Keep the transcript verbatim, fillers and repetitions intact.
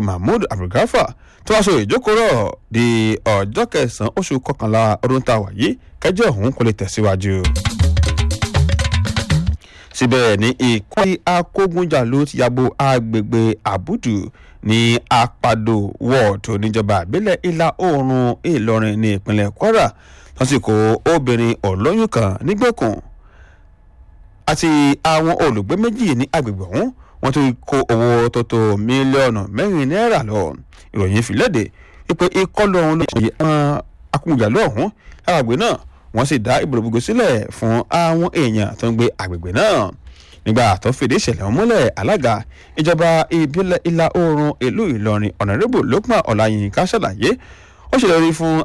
mahmood abdulgafar tó wá so ìjókòó rọ̀ di ọjọ́ kẹsàn-án oṣù kọkànlá ọdún tá a wà yìí kẹjọ ọ̀hún kò lè tẹ̀síwájú. síbẹ̀ ní ìkọ́ni akógunjà ló ti yàgò agbègbè àbùdù ní apàdò wọ́ọ̀dù níjọba ìbílẹ̀ ìlà oòrùn ìlọrin ní ìpínlẹ̀ kwara lásìkò obìnrin ọlọ́yún kan nígbèkùn àti àwọn olùgbé méjì ní agbègbè ọ̀hún wọ́n tún kó owó tó tó mílíọ̀nù mẹ́rin náírà lọ. ìròyìn fi léde wípé ìkọlù ọ̀hún ló ṣe àwọn akógunjàlú ọ̀hún lágbègbè náà wọ́n sì dá ìbòrògbògbò sílẹ̀ fún àwọn èèyàn tó ń gbé agbègbè náà. nígbà tó fìdí ìṣẹ̀lẹ̀ ọ̀hún múlẹ̀ alága ìjọba ìbílẹ̀ ìlà oòrùn ìlú ìlọrin ọ̀nàrẹ́bù lókman ọláyínká ṣàlàyé ó ṣèlérí fún